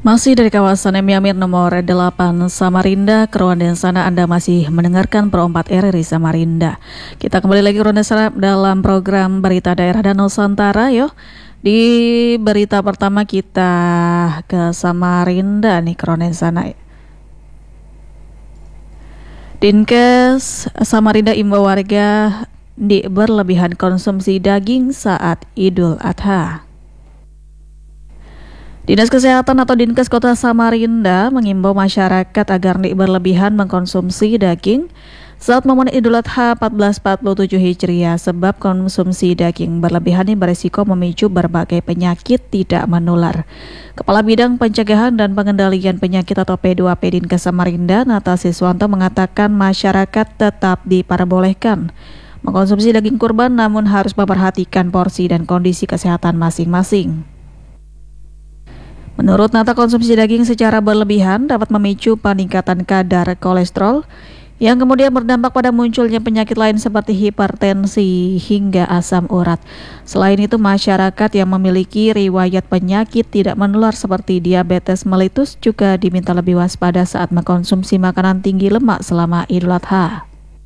Masih dari kawasan Emiamir nomor 8 Samarinda, Keruan sana Anda masih mendengarkan Pro 4 RRI Samarinda. Kita kembali lagi Keruan sana dalam program Berita Daerah dan Nusantara yuk. Di berita pertama kita ke Samarinda nih Keruan sana. Dinkes Samarinda imbau warga di berlebihan konsumsi daging saat Idul Adha. Dinas Kesehatan atau Dinkes Kota Samarinda mengimbau masyarakat agar tidak berlebihan mengkonsumsi daging saat momen Idul Adha 1447 Hijriah sebab konsumsi daging berlebihan ini berisiko memicu berbagai penyakit tidak menular. Kepala Bidang Pencegahan dan Pengendalian Penyakit atau P2P Dinkes Samarinda, Nata Siswanto mengatakan masyarakat tetap diperbolehkan mengkonsumsi daging kurban namun harus memperhatikan porsi dan kondisi kesehatan masing-masing. Menurut Nata, konsumsi daging secara berlebihan dapat memicu peningkatan kadar kolesterol yang kemudian berdampak pada munculnya penyakit lain seperti hipertensi hingga asam urat. Selain itu, masyarakat yang memiliki riwayat penyakit tidak menular seperti diabetes mellitus juga diminta lebih waspada saat mengkonsumsi makanan tinggi lemak selama Idul Adha.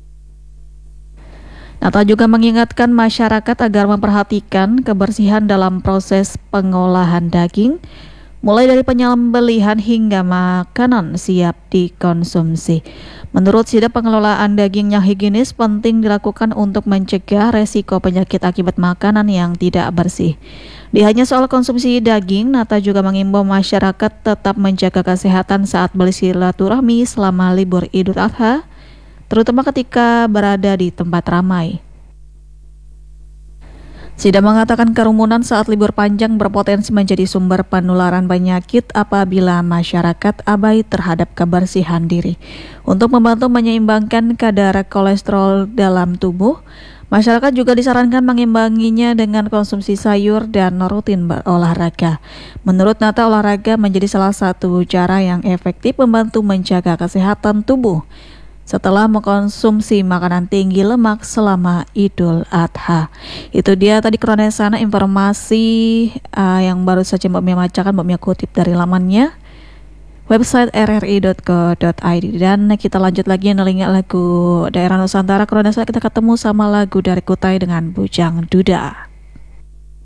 Nata juga mengingatkan masyarakat agar memperhatikan kebersihan dalam proses pengolahan daging, mulai dari penyembelihan hingga makanan siap dikonsumsi. Menurut Sida, pengelolaan daging yang higienis penting dilakukan untuk mencegah resiko penyakit akibat makanan yang tidak bersih. Di hanya soal konsumsi daging, Nata juga mengimbau masyarakat tetap menjaga kesehatan saat bersilaturahmi selama libur Idul Adha, terutama ketika berada di tempat ramai. Sida mengatakan kerumunan saat libur panjang berpotensi menjadi sumber penularan penyakit apabila masyarakat abai terhadap kebersihan diri. Untuk membantu menyeimbangkan kadar kolesterol dalam tubuh, masyarakat juga disarankan mengimbanginya dengan konsumsi sayur dan rutin berolahraga. Menurut Nata, olahraga menjadi salah satu cara yang efektif membantu menjaga kesehatan tubuh setelah mengkonsumsi makanan tinggi lemak selama Idul Adha. Itu dia tadi Keruan sana informasi yang baru saja Mbak Mia bacakan, Mbak Mia kutip dari lamannya website rri.co.id. Dan kita lanjut lagi nelinga lagu daerah Nusantara. Keruan sana kita ketemu sama lagu dari Kutai dengan Bujang Duda.